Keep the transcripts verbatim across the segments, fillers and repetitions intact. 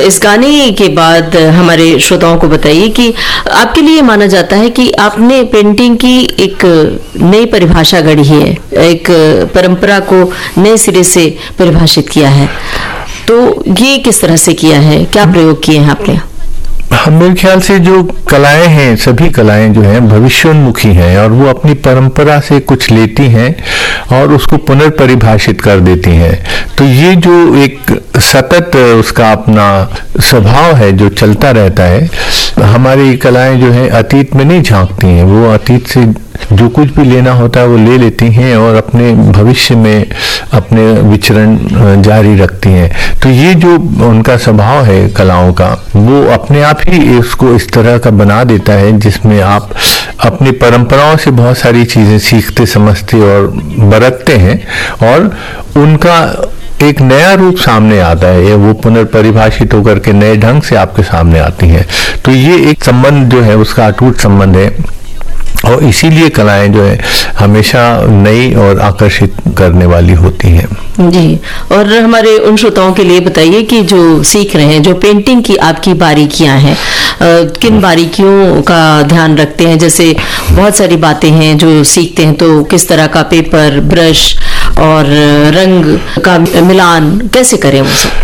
इस गाने के बाद हमारे श्रोताओं को बताइए कि आपके लिए माना जाता है कि आपने पेंटिंग की एक नई परिभाषा गढ़ी है, एक परंपरा को नए सिरे से परिभाषित किया है। तो ये किस तरह से किया है, क्या प्रयोग किए हैं आपने? मेरे ख्याल से जो कलाएं हैं, सभी कलाएं जो हैं भविष्योन्मुखी हैं और वो अपनी परंपरा से कुछ लेती हैं और उसको पुनर्परिभाषित कर देती हैं। तो ये जो एक सतत उसका अपना स्वभाव है जो चलता रहता है, हमारी कलाएं जो हैं अतीत में नहीं झांकती हैं, वो अतीत से जो कुछ भी लेना होता है वो ले लेती हैं और अपने भविष्य में अपने विचरण जारी रखती हैं। तो ये जो उनका स्वभाव है कलाओं का, वो अपने आप ही इसको इस तरह का बना देता है जिसमें आप अपनी परंपराओं से बहुत सारी चीजें सीखते, समझते और बरतते हैं और उनका एक नया रूप सामने आता है, वो पुनर्परिभाषित होकर के नए ढंग से आपके सामने आती हैं। तो ये एक संबंध जो है उसका अटूट संबंध है और इसीलिए कलाएं जो है हमेशा नई और आकर्षित करने वाली होती हैं। जी, और हमारे उन श्रोताओं के लिए बताइए कि जो सीख रहे हैं, जो पेंटिंग की आपकी बारीकियां हैं, किन बारीकियों का ध्यान रखते हैं? जैसे बहुत सारी बातें हैं जो सीखते हैं, तो किस तरह का पेपर, ब्रश और रंग का मिलान कैसे करें वो सब?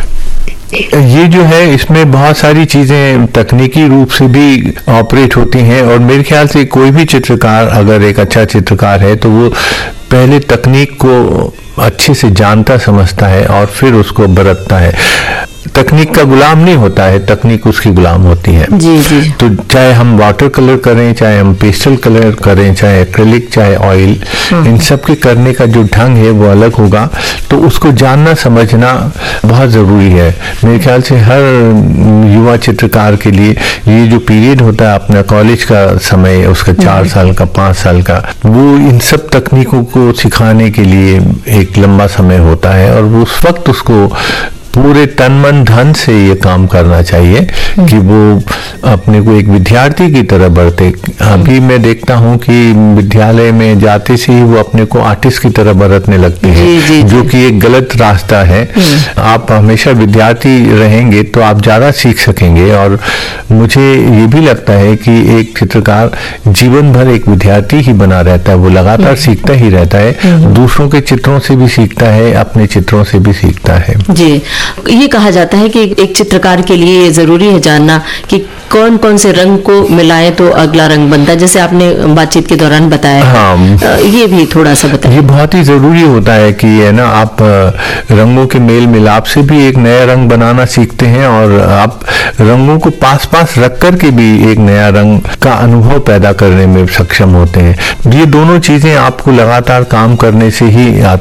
ये जो है इसमें बहुत सारी चीजें तकनीकी रूप से भी ऑपरेट होती हैं और मेरे ख्याल से कोई भी चित्रकार अगर एक अच्छा चित्रकार है तो वो पहले तकनीक को अच्छे से जानता समझता है और फिर उसको बरतता है। तकनीक का गुलाम नहीं होता है, तकनीक उसकी गुलाम होती है। जी जी। तो चाहे हम वाटर कलर करें, चाहे हम पेस्टल कलर करें, चाहे एक्रिलिक, चाहे ऑयल, इन सब के करने का जो ढंग है वो अलग होगा। तो उसको जानना समझना बहुत ज़रूरी है। मेरे ख्याल से हर युवा चित्रकार के लिए ये जो पीरियड होता है अपना कॉलेज का समय, उसका चार साल का, पाँच साल का, वो इन सब तकनीकों को सिखाने के लिए एक लंबा समय होता है और उस वक्त उसको पूरे तन मन धन से ये काम करना चाहिए कि वो अपने को एक विद्यार्थी की तरह बढ़ते। अभी मैं देखता हूँ कि विद्यालय में जाते से ही वो अपने को आर्टिस्ट की तरह बरतने लगते हैं, जो कि एक गलत रास्ता है। आप हमेशा विद्यार्थी रहेंगे तो आप ज़्यादा सीख सकेंगे और मुझे ये भी लगता है कि एक चित्रकार जीवन भर एक विद्यार्थी ही बना रहता है, वो लगातार सीखता ही रहता है, दूसरों के चित्रों से भी सीखता है, अपने चित्रों से भी सीखता है। जी, ये कहा जाता है कि एक चित्रकार के लिए ये जरूरी है जानना कि कौन कौन से रंग को मिलाएं तो अगला रंग बनता है, जैसे आपने बातचीत के दौरान बताया। हाँ, ये भी थोड़ा सा बताइए। ये बहुत ही जरूरी होता है कि है ना, आप रंगों के मेल मिलाप से भी एक नया रंग बनाना सीखते हैं और आप रंगों को पास पास रख कर के भी एक नया रंग का अनुभव पैदा करने में सक्षम होते हैं। ये दोनों चीजें आपको लगातार काम करने से ही